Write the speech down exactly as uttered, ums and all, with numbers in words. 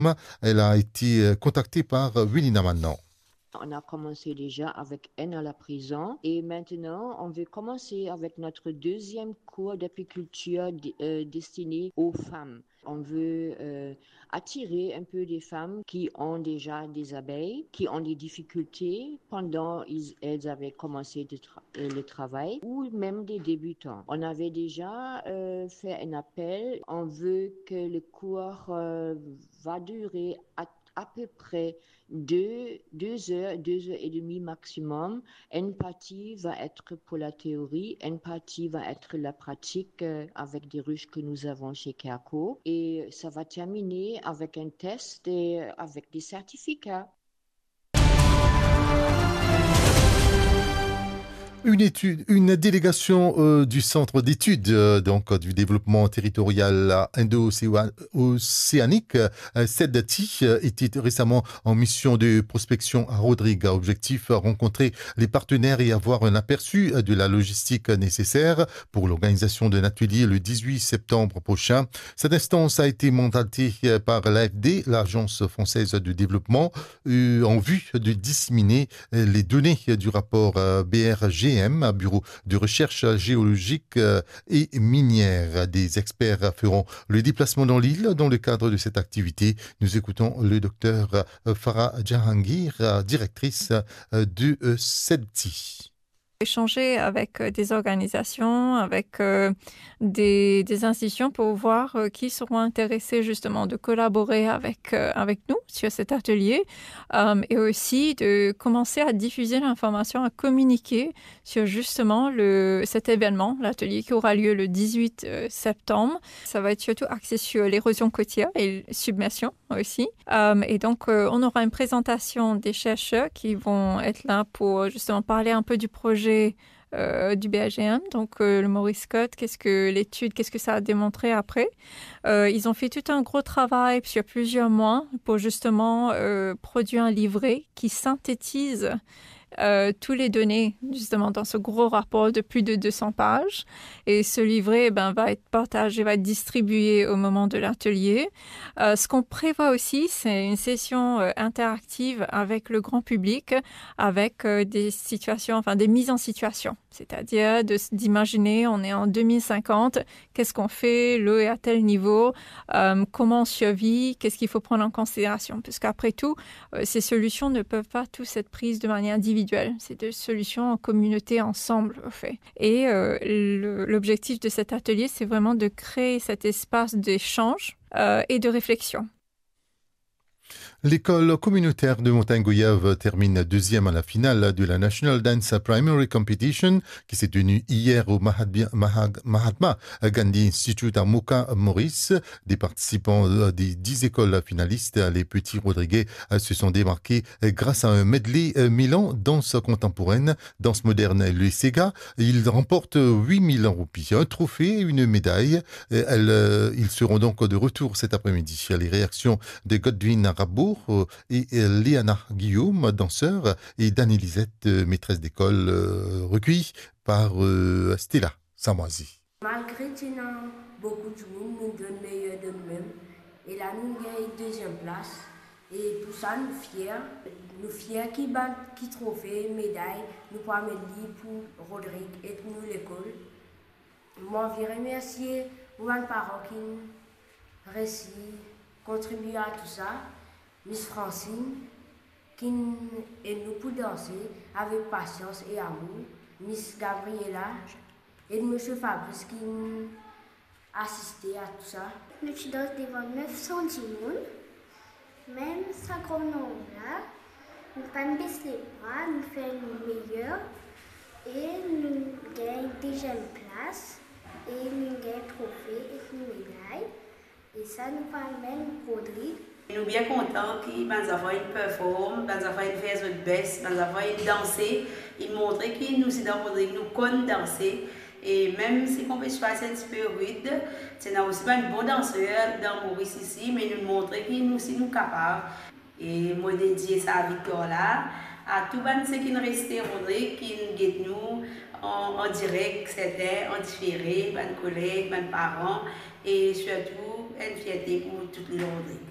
Elle a été contactée par Willina maintenant. On a commencé déjà avec N à la prison et maintenant on veut commencer avec notre deuxième cours d'apiculture euh, destiné aux femmes. On veut euh, attirer un peu des femmes qui ont déjà des abeilles, qui ont des difficultés pendant ils, elles avaient commencé de tra- euh, le travail, ou même des débutants. On avait déjà euh, fait un appel. On veut que le cours euh, va durer à, à peu près deux, deux heures, deux heures et demie maximum. Une partie va être pour la théorie, une partie va être la pratique euh, avec des ruches que nous avons chez Kerco. Et ça va terminer avec un test et euh, avec des certificats. Une étude, une délégation euh, du Centre d'études euh, donc euh, du développement territorial indo-océanique, euh, C E D T I, euh, était récemment en mission de prospection à Rodrigue. Objectif, euh, rencontrer les partenaires et avoir un aperçu de la logistique nécessaire pour l'organisation d'un atelier le dix-huit septembre prochain. Cette instance a été mandatée par l'A F D, l'Agence française de développement, euh, en vue de disséminer les données du rapport euh, B R G M, Bureau de recherche géologique et minière. Des experts feront le déplacement dans l'île dans le cadre de cette activité. Nous écoutons le docteur Farah Jahangir, directrice du C E D T I. Échanger avec euh, des organisations, avec euh, des, des institutions pour voir euh, qui seront intéressés justement de collaborer avec, euh, avec nous sur cet atelier euh, et aussi de commencer à diffuser l'information, à communiquer sur justement le, cet événement, l'atelier qui aura lieu le dix-huit septembre. Ça va être surtout axé sur l'érosion côtière et submersion aussi. Euh, et donc, euh, on aura une présentation des chercheurs qui vont être là pour justement parler un peu du projet Euh, du B A G M, donc euh, le Maurice Scott, qu'est-ce que l'étude, qu'est-ce que ça a démontré après. Euh, ils ont fait tout un gros travail sur plusieurs mois pour justement euh, produire un livret qui synthétise Euh, tous les données justement dans ce gros rapport de plus de deux cents pages. Et ce livret ben, va être partagé, va être distribué au moment de l'atelier. Euh, ce qu'on prévoit aussi, c'est une session euh, interactive avec le grand public, avec euh, des situations, enfin des mises en situation. C'est-à-dire de, d'imaginer, on est en deux mille cinquante, qu'est-ce qu'on fait, l'eau est à tel niveau, euh, comment on survit, qu'est-ce qu'il faut prendre en considération. Parce qu'après tout, euh, ces solutions ne peuvent pas tous être prises de manière individuelle. C'est des solutions en communauté ensemble, au fait. Et euh, le, l'objectif de cet atelier, c'est vraiment de créer cet espace d'échange euh, et de réflexion. L'école communautaire de Montagne-Goyave termine deuxième à la finale de la National Dance Primary Competition qui s'est tenue hier au Mahatma Gandhi Institute à Moka, Maurice. Des participants des dix écoles finalistes, les petits Rodriguais, se sont démarqués grâce à un medley mêlant danse contemporaine, danse moderne et le Sega. Ils remportent huit mille roupies, un trophée et une médaille. Elles, ils seront donc de retour cet après-midi. Les réactions de Godwin Rabour et Léana Guillaume, danseur, et Dani Lisette, maîtresse d'école, recueillie par Stella Samoisi. Malgré que beaucoup de monde nous donne meilleur de nous-mêmes, et là nous gagnons deuxième place, et pour ça nous fiers, nous fiers qui bat qui trophée, médaille, nous pouvons mettre pour Rodrigue et pour nous l'école. Moi je remercier pour mes parents qui réussi contribuer à tout ça. Miss Francine, qui et nous pour danser avec patience et amour. Miss Gabriela et Monsieur Fabrice qui assisté à tout ça. Nous danse devant neuf cents personnes, même ça grand nombre là. Nous ne pas baisser les bras, nous faisons le meilleur et nous gagnons deuxième place et nous gagnons trophée et une médaille. Et ça nous permet Rodrigue. Nous sommes bien contents qu'ils aient performé, qu'ils aient fait une baisse, qu'ils aient dansé. Ils montrent que nous, c'est dans Rodrigue, nous connaissons danser. Et même si on peut choisir un petit peu rude, c'est aussi pas un bon danseur dans Maurice ici, mais nous montrons que nous aussi nous capables. Et moi, dédié sa victoire là à tous ceux qui nous restent Rodrigue, qui nous guettent nous en, en direct, c'était en différé, mes collègues, mes parents, et surtout une fierté pour toutes les Rodrigue.